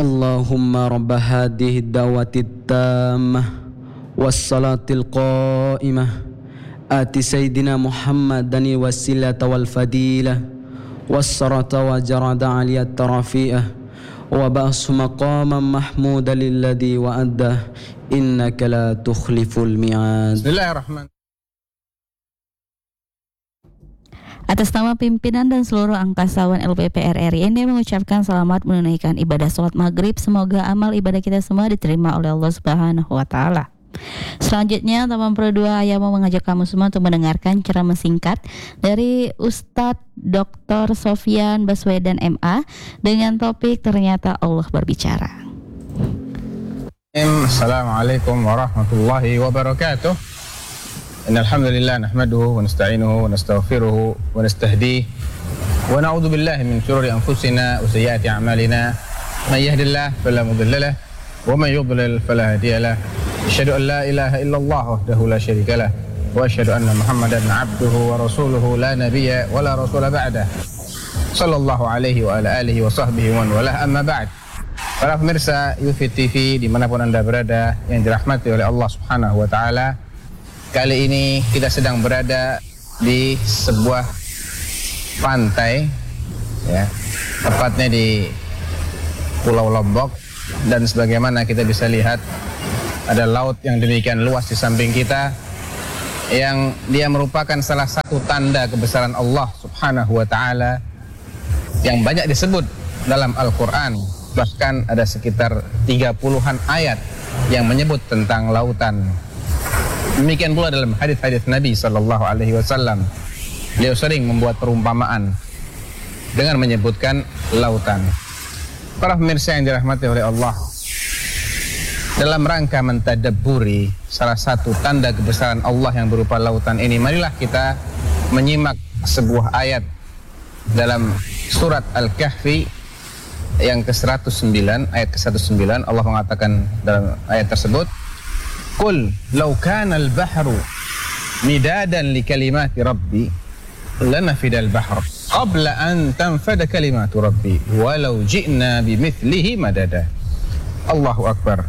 Allahumma rabb hadhihi ad-da'wati at-tammah was-salatil qa'imah ati sayyidina Muhammadan wasilata wal fadilah was-sarata wa jarada aliyat rafi'ah wa ba'su maqaman mahmudan lilladhi wa'addah innaka la tukhliful mi'ad. Bismillahirrahmanirrahim. Atas nama pimpinan dan seluruh angkasawan LPPR RI, ini mengucapkan selamat menunaikan ibadah sholat maghrib. Semoga amal ibadah kita semua diterima oleh Allah Subhanahu wa Ta'ala. Selanjutnya, Taman Pro 2 Ayah mau mengajak kamu semua untuk mendengarkan ceramah singkat dari Ustadz Dr. Sofyan Baswedan MA dengan topik Ternyata Allah Berbicara. Assalamualaikum warahmatullahi wabarakatuh. Innal hamdalillah nahmaduhu wa nasta'inuhu wa nastaghfiruhu wa nastahdihi wa na'udzu billahi min shururi anfusina wa sayyiati a'malina. May yahdihillahu fala mudilla lahu wa may yudlil fala hadiya lahu. Asyhadu an la ilaha illallah wahdahu la syarika lahu wa asyhadu anna Muhammadan 'abduhu wa rasuluhu la nabiyya wa la rasula ba'dah. Sallallahu alaihi wa ala alihi wa sahbihi wa man walah, amma ba'd. Para pemirsa Yufid TV dimanapun Anda berada yang dirahmati oleh Allah Subhanahu wa Ta'ala, kali ini kita sedang berada di sebuah pantai, ya, tepatnya di Pulau Lombok, dan sebagaimana kita bisa lihat ada laut yang demikian luas di samping kita, yang dia merupakan salah satu tanda kebesaran Allah Subhanahu wa Ta'ala yang banyak disebut dalam Al-Quran. Bahkan ada sekitar 30-an ayat yang menyebut tentang lautan. Demikian pula dalam hadis-hadis Nabi sallallahu alaihi wasallam. Beliau sering membuat perumpamaan dengan menyebutkan lautan. Para pemirsa yang dirahmati oleh Allah, dalam rangka mentadabburi salah satu tanda kebesaran Allah yang berupa lautan ini, marilah kita menyimak sebuah ayat dalam surat Al-Kahfi yang ke-109, ayat ke-109. Allah mengatakan dalam ayat tersebut, Qul law kana al-bahru midadan li kalimati rabbi lanafida al-bahr qabla an tanfada kalimatu rabbi walau ji'na bimithlihi madada. Allahu Akbar.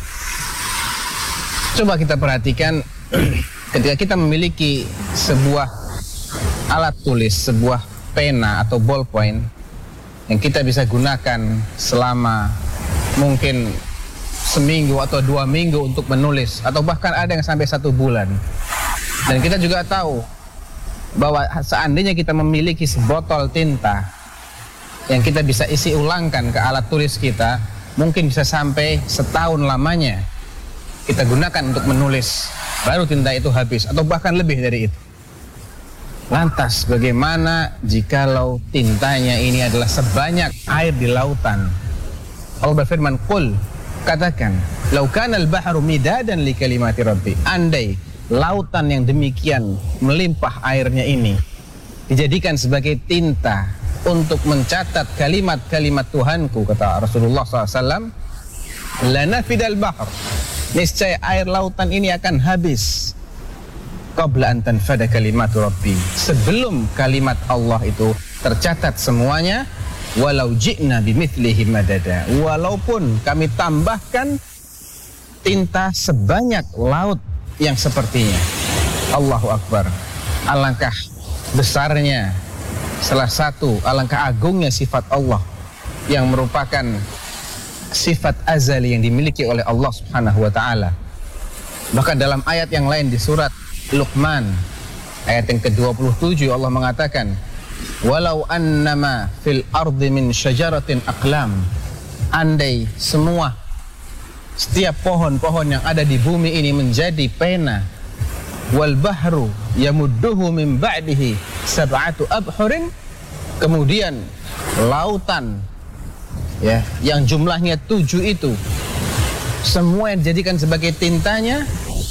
Coba kita perhatikan ketika kita memiliki sebuah alat tulis, sebuah pena atau ballpoint yang kita bisa gunakan selama mungkin seminggu atau 2 minggu untuk menulis, atau bahkan ada yang sampai 1 bulan. Dan kita juga tahu bahwa seandainya kita memiliki sebotol tinta yang kita bisa isi ulangkan ke alat tulis kita, mungkin bisa sampai setahun lamanya kita gunakan untuk menulis, baru tinta itu habis, atau bahkan lebih dari itu. Lantas bagaimana jikalau tintanya ini adalah sebanyak air di lautan? Allah berfirman, Qul, katakan, lau kana al-bahru midadan li kalimati rabbi, andai lautan yang demikian melimpah airnya ini dijadikan sebagai tinta untuk mencatat kalimat-kalimat Tuhanku, kata Rasulullah SAW, lanafidal bahr, niscaya air lautan ini akan habis qabla an tanfada kalimatu rabbi, sebelum kalimat Allah itu tercatat semuanya. Walau ji'na bimithlihi madada, walaupun kami tambahkan tinta sebanyak laut yang sepertinya. Allahu Akbar. Alangkah besarnya, salah satu alangkah agungnya sifat Allah yang merupakan sifat azali yang dimiliki oleh Allah Subhanahu wa Ta'ala. Bahkan dalam ayat yang lain di surat Luqman ayat yang ke-27, Allah mengatakan, walau annama fil ardi min syajaratin aqlam, andai setiap pohon-pohon yang ada di bumi ini menjadi pena, wal bahru yamudduhu min ba'dihi sab'atu abhurin, kemudian lautan, ya, yang jumlahnya 7 itu semua yang dijadikan sebagai tintanya,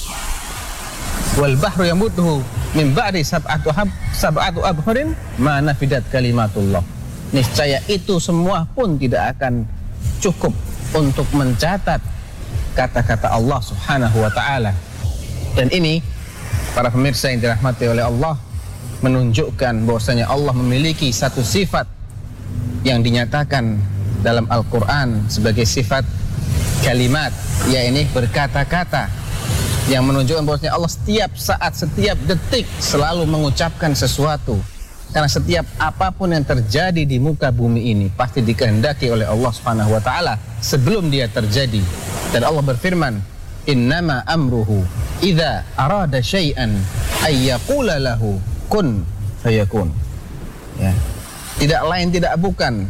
wal bahru yamudduhu min ba'di sab'atu abhurin ma nafidat kalimatullah, niscaya itu semua pun tidak akan cukup untuk mencatat kata-kata Allah Subhanahu wa Ta'ala. Dan ini, para pemirsa yang dirahmati oleh Allah, menunjukkan bahwasanya Allah memiliki satu sifat yang dinyatakan dalam Al-Quran sebagai sifat kalimat, yakni berkata-kata, yang menunjukkan bahwasanya Allah setiap saat, setiap detik selalu mengucapkan sesuatu. Karena setiap apapun yang terjadi di muka bumi ini pasti dikehendaki oleh Allah Subhanahu wa taala sebelum dia terjadi. Dan Allah berfirman, "Innama amruhu idza arada syai'an ay yaqula lahu kun fayakun." Ya. Tidak lain tidak bukan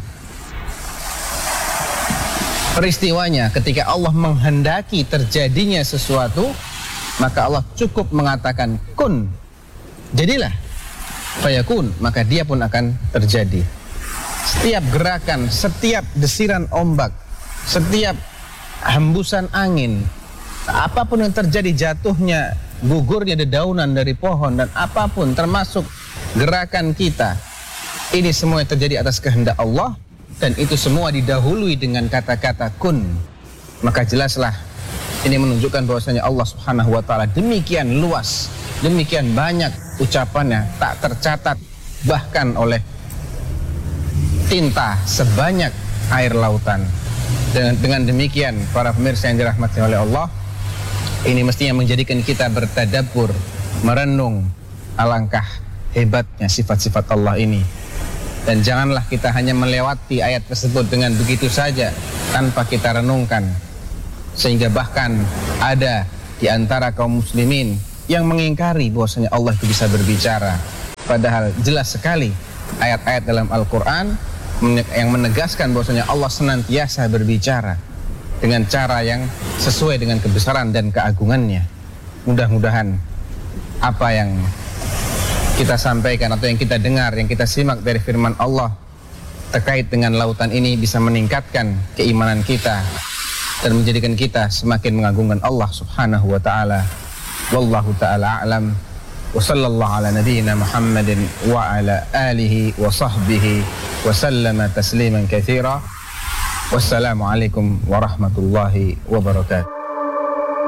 peristiwanya ketika Allah menghendaki terjadinya sesuatu, maka Allah cukup mengatakan kun, jadilah. Fayakun, maka dia pun akan terjadi. Setiap gerakan, setiap desiran ombak, setiap hembusan angin, apapun yang terjadi, jatuhnya, gugurnya dedaunan dari pohon, dan apapun termasuk gerakan kita, ini semua yang terjadi atas kehendak Allah, dan itu semua didahului dengan kata-kata kun. Maka jelaslah ini menunjukkan bahwasanya Allah Subhanahu wa taala demikian luas, demikian banyak ucapannya, tak tercatat bahkan oleh tinta sebanyak air lautan. Dengan demikian, para pemirsa yang dirahmati oleh Allah, ini mestinya menjadikan kita bertadabbur, merenung alangkah hebatnya sifat-sifat Allah ini. Dan janganlah kita hanya melewati ayat tersebut dengan begitu saja tanpa kita renungkan, sehingga bahkan ada di antara kaum muslimin yang mengingkari bahwasanya Allah itu bisa berbicara. Padahal jelas sekali ayat-ayat dalam Al-Quran yang menegaskan bahwasanya Allah senantiasa berbicara dengan cara yang sesuai dengan kebesaran dan keagungannya. Mudah-mudahan apa yang kita sampaikan atau yang kita dengar, yang kita simak dari firman Allah terkait dengan lautan ini bisa meningkatkan keimanan kita dan menjadikan kita semakin mengagungkan Allah Subhanahu wa taala. Wallahu ta'ala a'lam. Wa sallallahu ala nabiyyina Muhammadin wa ala alihi wa sahbihi wa sallama tasliman katsira. Wassalamu alaikum warahmatullahi wabarakatuh.